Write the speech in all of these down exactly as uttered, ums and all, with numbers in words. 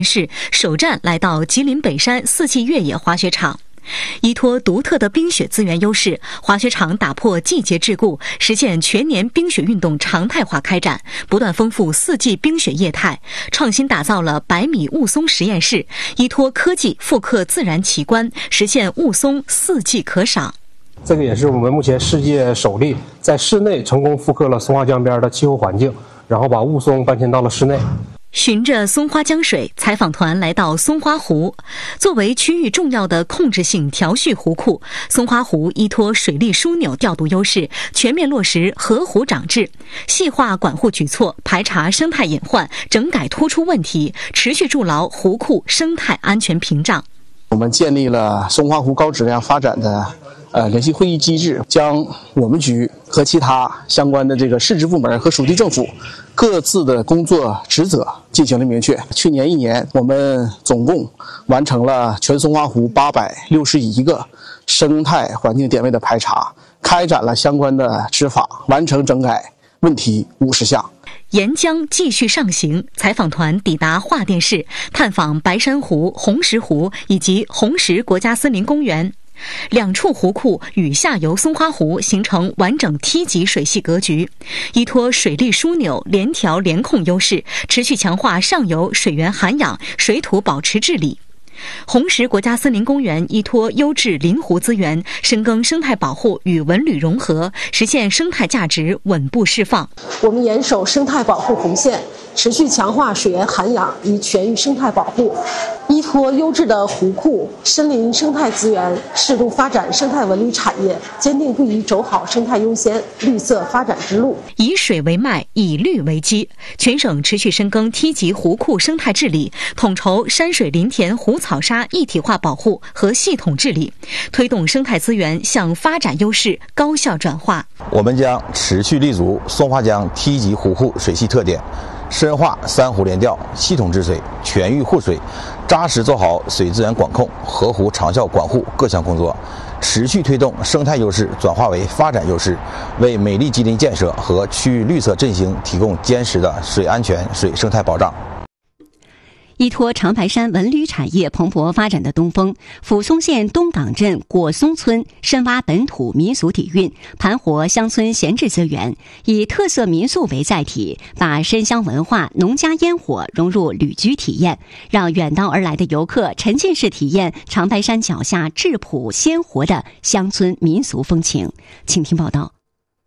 是首站来到吉林北山四季越野滑雪场。依托独特的冰雪资源优势，滑雪场打破季节桎梏，实现全年冰雪运动常态化开展，不断丰富四季冰雪业态，创新打造了百米雾凇实验室，依托科技复刻自然奇观，实现雾凇四季可赏。 这个也是我们目前世界首例，在室内成功复刻了松花江边的气候环境，然后把雾凇搬迁到了室内。 循着松花江水，采访团来到松花湖。作为区域重要的控制性调蓄湖库，松花湖依托水利枢纽调度优势，全面落实河湖长治，细化管护举措，排查生态隐患，整改突出问题，持续筑牢湖库生态安全屏障。 我们建立了松花湖高质量发展的呃联席会议机制，将我们局和其他相关的这个市直部门和属地政府各自的工作职责进行了明确。去年一年，我们总共完成了全松花湖八百六十一个生态环境点位的排查，开展了相关的执法，完成整改问题五十项。 沿江继续上行，采访团抵达桦甸市，探访白山湖、红石湖以及红石国家森林公园。两处湖库与下游松花湖形成完整梯级水系格局，依托水利枢纽联调联控优势，持续强化上游水源涵养、水土保持治理。红石国家森林公园依托优质林湖资源，深耕生态保护与文旅融合，实现生态价值稳步释放。 我们严守生态保护红线，持续强化水源涵养与全域生态保护，依托优质的湖库、森林生态资源，适度发展生态文旅产业，坚定不移走好生态优先、绿色发展之路。 以水为脉，以绿为基，全省持续深耕梯级湖库生态治理，统筹山水林田湖草沙一体化保护和系统治理，推动生态资源向发展优势高效转化。 我们将持续立足松花江梯级湖库水系特点，深化三湖联调、系统治水、全域护水，扎实做好水资源管控、河湖长效管护各项工作，持续推动生态优势转化为发展优势，为美丽吉林建设和区域绿色振兴提供坚实的水安全、水生态保障。 依托长白山文旅产业蓬勃发展的东风，抚松县东岗镇果松村深挖本土民俗底蕴，盘活乡村闲置资源，以特色民宿为载体，把深乡文化、农家烟火融入旅居体验，让远道而来的游客沉浸式体验长白山脚下质朴鲜活的乡村民俗风情。请听报道。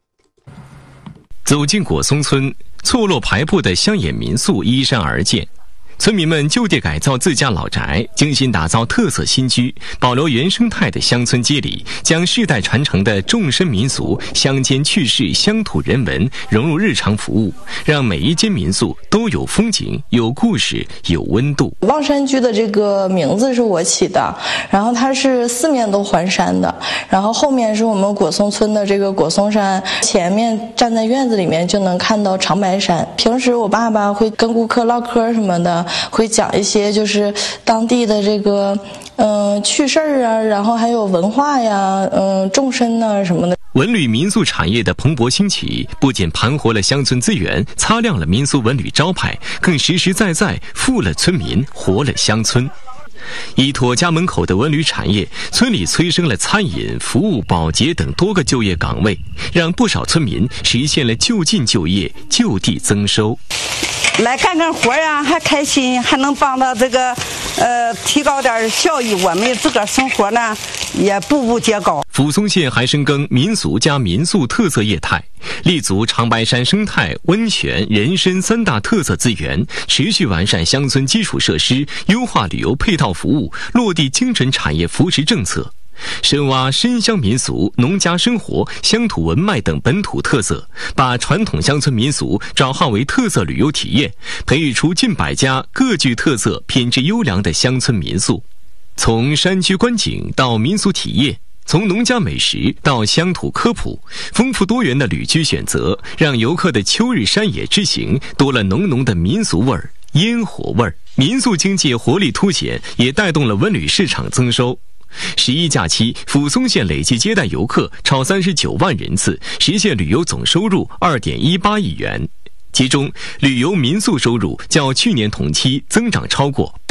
走进果松村，错落排布的乡野民宿依山而建。村民们就地改造自家老宅，精心打造特色新居，保留原生态的乡村街里，将世代传承的众深民俗、乡间趣事、乡土人文融入日常服务，让每一间民宿都有风景、有故事、有温度。 望山居的这个名字是我起的，然后它是四面都环山的，然后后面是我们果松村的这个果松山，前面站在院子里面就能看到长白山。平时我爸爸会跟顾客唠嗑什么的，会讲一些就是当地的这个嗯、呃、趣事儿啊，然后还有文化呀，嗯、呃、众生啊什么的。 文旅民宿产业的蓬勃兴起，不仅盘活了乡村资源，擦亮了民俗文旅招牌，更实实在在富了村民，活了乡村。依托家门口的文旅产业，村里催生了餐饮、服务、保洁等多个就业岗位，让不少村民实现了就近就业、就地增收。 来干干活呀，还开心，还能帮到这个呃提高点效益，我们自个儿生活呢也步步皆高。 抚松县还深耕民俗加民宿特色业态，立足长白山生态、温泉、人参三大特色资源，持续完善乡村基础设施，优化旅游配套服务，落地精准产业扶持政策。深挖深乡民俗、农家生活、乡土文脉等本土特色，把传统乡村民俗转化为特色旅游体验，培育出近百家各具特色、品质优良的乡村民宿。从山区观景到民俗体验，从农家美食到乡土科普，丰富多元的旅居选择，让游客的秋日山野之行多了浓浓的民俗味儿、烟火味儿。民宿经济活力凸显，也带动了文旅市场增收。十一假期，抚松县累计接待游客超三十九万人次，实现旅游总收入二点一八亿元，其中旅游民宿收入较去年同期增长超过